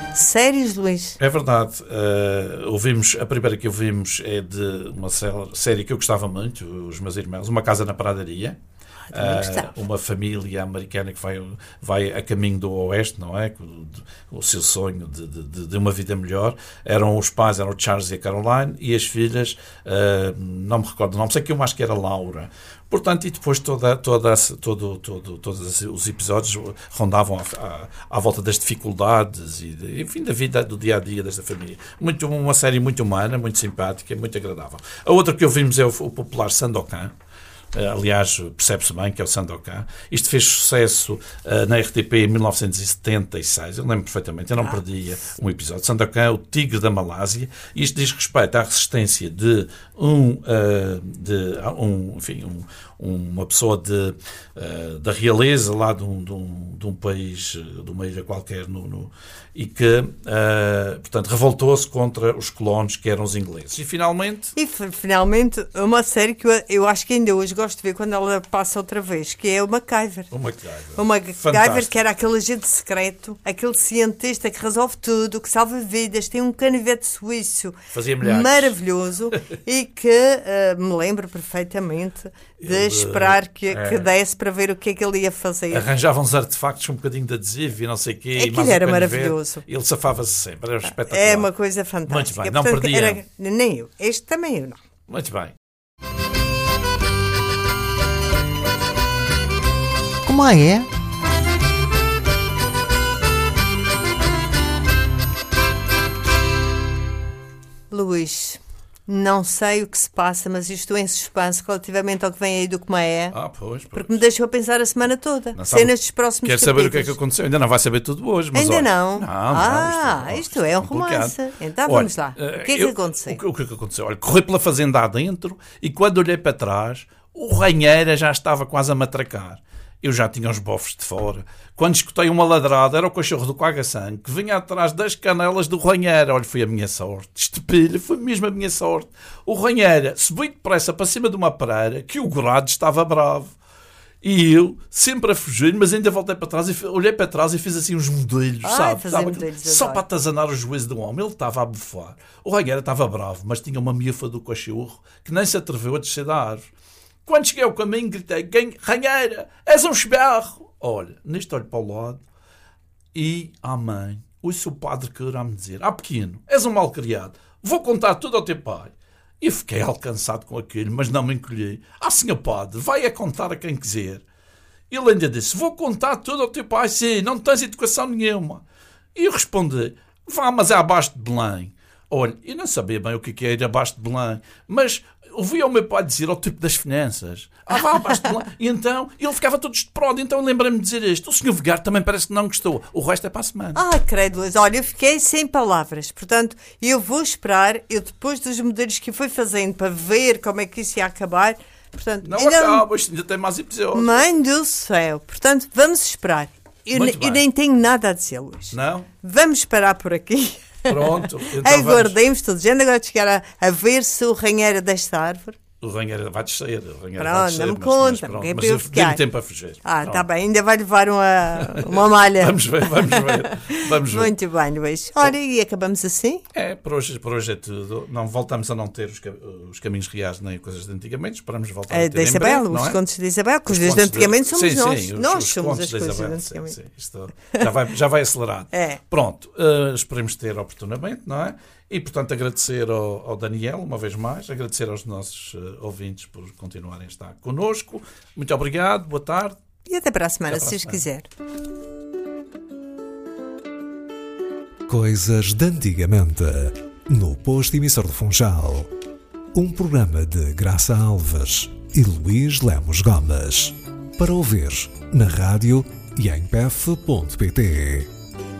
Séries, Luís? É verdade. A primeira que ouvimos é de uma série que eu gostava muito, Os Meus Irmãos, Uma Casa na Pradaria. Uma família americana que vai a caminho do Oeste, não é? O seu sonho de uma vida melhor. Eram os pais, eram o Charles e a Caroline, e as filhas, não me recordo o nome, sei que eu acho que era Laura. Portanto, e depois todos os episódios rondavam à volta das dificuldades e, enfim, da vida do dia-a-dia desta família. Uma série muito humana, muito simpática, muito agradável. A outra que ouvimos é o popular Sandokan. Aliás, percebe-se bem que é o Sandokan. Isto fez sucesso na RTP em 1976. Eu lembro perfeitamente, eu não perdia um episódio. Sandokan, o tigre da Malásia. Isto diz respeito à resistência de uma pessoa da realeza lá de um país, de uma ilha qualquer, e que, portanto, revoltou-se contra os colonos que eram os ingleses. E finalmente, uma série que eu acho que ainda hoje gosto de ver quando ela passa outra vez, que é o MacGyver. O MacGyver. O MacGyver, que era aquele agente secreto, aquele cientista que resolve tudo, que salva vidas, tem um canivete suíço maravilhoso e que me lembro perfeitamente de esperar que desse para ver o que é que ele ia fazer. Arranjava uns artefactos, um bocadinho de adesivo e não sei o quê. Aquilo era maravilhoso. Ele safava-se sempre, era espetacular. É uma coisa fantástica. Muito bem, não perdia. Nem eu. Este também eu não. Muito bem. Como é? Luís, não sei o que se passa, mas estou em suspense relativamente ao que vem aí do Como é. Pois. Porque me deixou a pensar a semana toda. Cenas dos próximos capítulos. Quer saber o que é que aconteceu? Ainda não vai saber tudo hoje. Mas ainda olha, não? Isto é um romance. Então vamos lá. O que é que aconteceu? O que é que aconteceu? Olha, corri pela fazenda adentro e quando olhei para trás, o ranheira já estava quase a matracar. Eu já tinha os bofos de fora. Quando escutei uma ladrada, era o cachorro do Quagaçang que vinha atrás das canelas do ranheira. Olha, foi a minha sorte. Estepilha, foi mesmo a minha sorte. O ranheira subiu depressa para cima de uma pereira que o gorado estava bravo. E eu, sempre a fugir, mas ainda voltei para trás e olhei para trás e fiz assim uns modelhos, sabe? Só para atazanar o juízo do homem. Ele estava a bufar. O ranheira estava bravo, mas tinha uma miúfa do cachorro que nem se atreveu a descer da árvore. Quando cheguei ao caminho, gritei: ranheira, és um esberro! Olha, nisto olho para o lado e, mãe, ouço o padre que irá me dizer: pequeno, és um malcriado, vou contar tudo ao teu pai. E fiquei alcançado com aquilo, mas não me encolhi. Senhor padre, vai a contar a quem quiser. Ele ainda disse: vou contar tudo ao teu pai, sim, não tens educação nenhuma. E eu respondi: vá, mas é abaixo de Belém. Olha, eu não sabia bem o que é ir abaixo de Belém, mas ouvi ao meu pai dizer ao tipo das finanças: vá abaixo de Belém. E então ele ficava todo desprodo. Então lembrei-me de dizer isto: o senhor Vigário também parece que não gostou. O resto é para a semana. Credo, olha, eu fiquei sem palavras. Portanto, eu vou esperar, depois dos modelos que fui fazendo para ver como é que isso ia acabar. Portanto, não acaba, ainda tem mais episódios. Mãe do céu. Portanto, vamos esperar. Eu nem tenho nada a dizer, Luís. Não? Vamos parar por aqui. Pronto. Então aguardemos todos. Já agora de chegar a ver se o ranheiro desta árvore. O ranheiro vai descer. Pronto, não me conta. Mas eu dei-me tempo a fugir. Está bem. Ainda vai levar uma malha. Vamos ver. Muito bem, Luís. Olha, e acabamos assim? Por hoje é tudo. Não voltamos a não ter os caminhos reais nem coisas de antigamente. Esperamos voltar a ter da Isabel, os contos de Isabel. Que os de antigamente somos nós. Nós somos as coisas de antigamente. Sim. Isto já vai acelerado. Pronto. Esperemos ter oportunamente, não é? E, portanto, agradecer ao Daniel, uma vez mais, agradecer aos nossos ouvintes por continuarem a estar connosco. Muito obrigado, boa tarde. E até para a semana, se os quiser. Coisas de antigamente, no Posto Emissor do Funchal. Um programa de Graça Alves e Luís Lemos Gomes. Para ouvir na rádio e em pef.pt.